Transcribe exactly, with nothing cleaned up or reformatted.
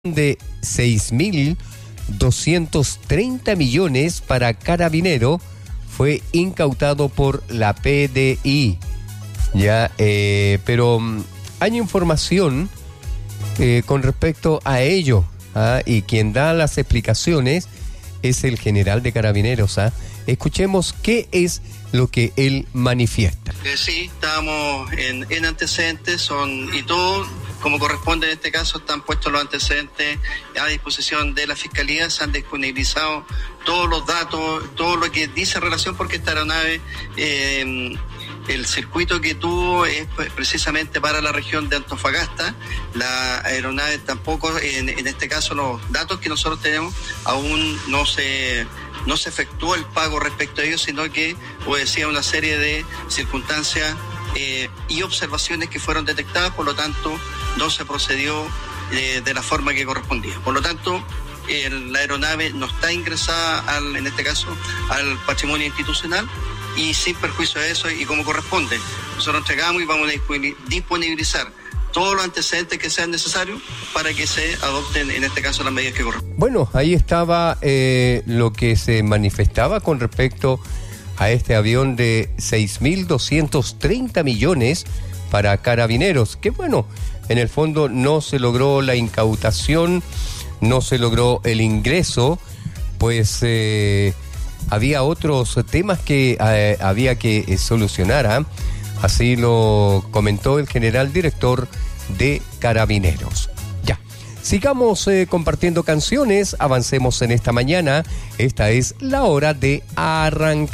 de seis mil doscientos treinta millones para Carabinero fue incautado por la P D I. Ya, eh, pero um, hay información eh, con respecto a ello, ¿ah? Y quien da las explicaciones es el general de Carabineros, ¿ah? Escuchemos qué es lo que él manifiesta. Eh, sí, estamos en, en antecedentes, son y todo, como corresponde en este caso, están puestos los antecedentes a disposición de la Fiscalía, se han disponibilizado todos los datos, todo lo que dice relación, porque esta aeronave, eh, el circuito que tuvo es precisamente para la región de Antofagasta. La aeronave tampoco, en, en este caso los datos que nosotros tenemos, aún no se... no se efectuó el pago respecto a ellos, sino que obedecía una serie de circunstancias eh, y observaciones que fueron detectadas, por lo tanto no se procedió eh, de la forma que correspondía. Por lo tanto, eh, la aeronave no está ingresada, al, en este caso, al patrimonio institucional, y sin perjuicio de eso y como corresponde. Nosotros entregamos y vamos a disponibilizar todos los antecedentes que sean necesarios para que se adopten, en este caso, las medidas que corresponden. Bueno, ahí estaba eh, lo que se manifestaba con respecto a este avión de seis mil doscientos treinta millones para Carabineros, que bueno, en el fondo no se logró la incautación, no se logró el ingreso, pues eh, había otros temas que eh, había que eh, solucionar, ¿eh? Así lo comentó el general director de Carabineros. Ya, sigamos eh, compartiendo canciones, avancemos en esta mañana. Esta es la hora de arrancar.